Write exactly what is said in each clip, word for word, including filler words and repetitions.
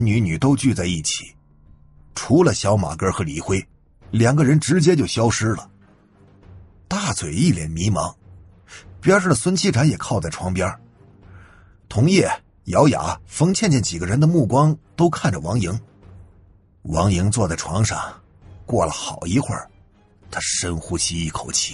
女女都聚在一起，除了小马哥和李辉，两个人直接就消失了。大嘴一脸迷茫，边上的孙七展也靠在床边。童叶、姚雅、冯倩倩几个人的目光都看着王莹。王莹坐在床上，过了好一会儿，她深呼吸一口气。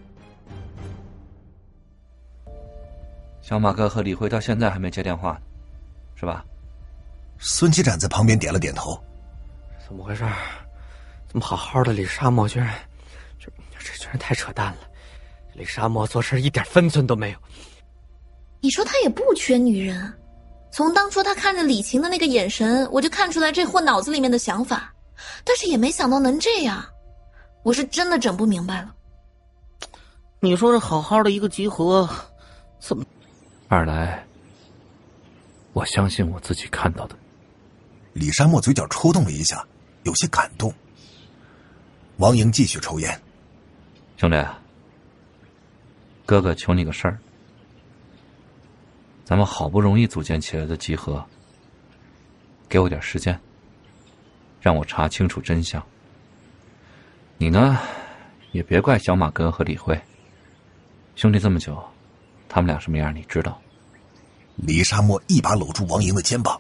小马哥和李辉到现在还没接电话呢，是吧？ 孙七展在旁边点了点头。 怎么回事？这么好好的李沙漠居然，这这居然太扯淡了！李沙漠做事一点分寸都没有。 你说他也不缺女人，从当初他看着李晴的那个眼神，我就看出来这货脑子里面的想法，但是也没想到能这样，我是真的整不明白了。 你说这好好的一个集合，怎么？ 二来，我相信我自己看到的。 李沙漠嘴角抽动了一下，有些感动。王莹继续抽烟。 兄弟，哥哥求你个事儿，咱们好不容易组建起来的集合，给我点时间，让我查清楚真相。你呢，也别怪小马哥和李辉，兄弟这么久，他们俩什么样你知道。 李沙漠一把搂住王莹的肩膀。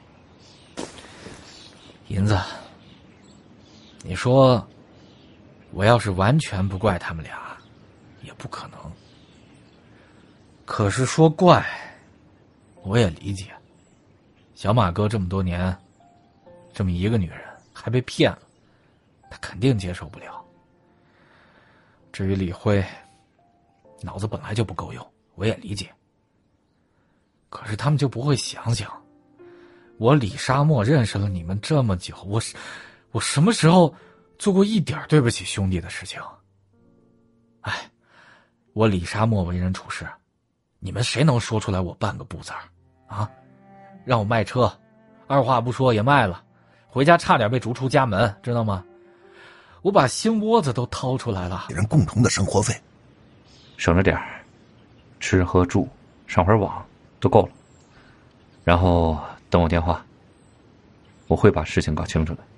银子，你说我要是完全不怪他们俩，也不可能。可是说怪，我也理解。小马哥这么多年，这么一个女人还被骗了，他肯定接受不了。至于李辉，脑子本来就不够用，我也理解。可是他们就不会想想，我李沙漠认识了你们这么久，我我什么时候做过一点对不起兄弟的事情？哎，我李沙漠为人处事，你们谁能说出来我半个不字儿啊？让我卖车，二话不说也卖了，回家差点被逐出家门，知道吗？我把心窝子都掏出来了， 给人共同的生活费， 省着点儿，吃喝住上会儿网都够了。然后等我电话，我会把事情搞清楚的。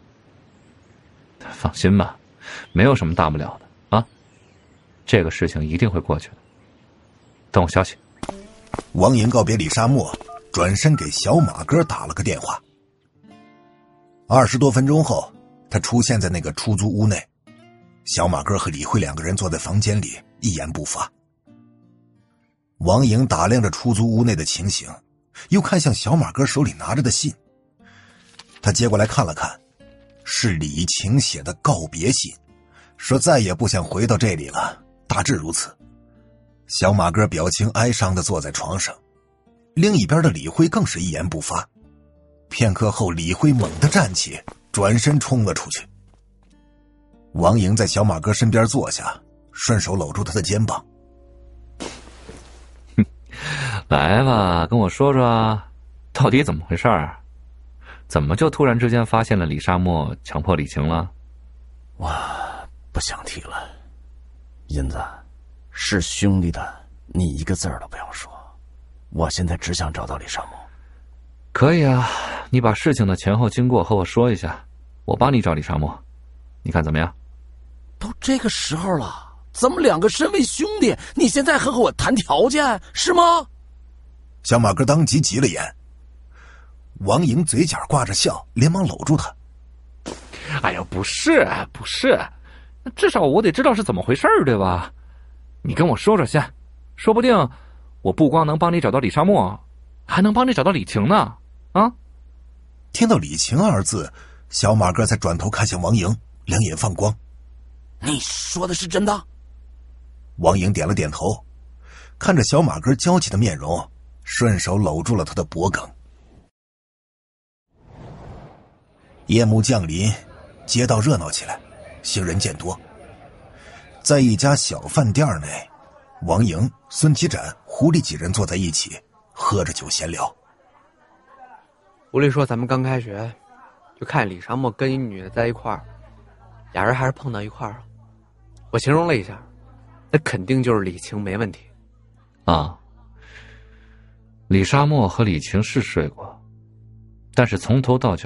放心吧，没有什么大不了的啊，这个事情一定会过去的。等我消息。 王莹告别李沙漠，转身给小马哥打了个电话。二十多分钟后，他出现在那个出租屋内。小马哥和李慧两个人坐在房间里，一言不发。王莹打量着出租屋内的情形，又看向小马哥手里拿着的信。他接过来看了看，是李晴写的告别信，说再也不想回到这里了，大致如此。小马哥表情哀伤地坐在床上，另一边的李辉更是一言不发。片刻后，李辉猛地站起，转身冲了出去。王莹在小马哥身边坐下，顺手搂住他的肩膀。 来吧，跟我说说，到底怎么回事儿？怎么就突然之间发现了李沙漠强迫李晴了？ 我不想提了，银子，是兄弟的，你一个字儿都不要说。我现在只想找到李沙漠。 可以啊，你把事情的前后经过和我说一下，我帮你找李沙漠，你看怎么样？ 都这个时候了，咱们两个身为兄弟，你现在还和我谈条件是吗？ 小马哥当即急了眼。王莹嘴角挂着笑，连忙搂住他。 哎呀，不是不是，至少我得知道是怎么回事对吧？你跟我说说先，说不定我不光能帮你找到李沙漠，还能帮你找到李晴呢啊！ 听到李晴二字，小马哥才转头看向王莹，两眼放光。 你说的是真的？ 王莹点了点头，看着小马哥焦急的面容，顺手搂住了他的脖颈。夜幕降临，街道热闹起来，行人渐多。在一家小饭店内，王莹、孙七展、狐狸几人坐在一起，喝着酒闲聊。 狐狸说咱们刚开学就看李沙漠跟一女的在一块儿，俩人还是碰到一块儿了。我形容了一下，那肯定就是李晴没问题啊。李沙漠和李晴是睡过， 但是从头到脚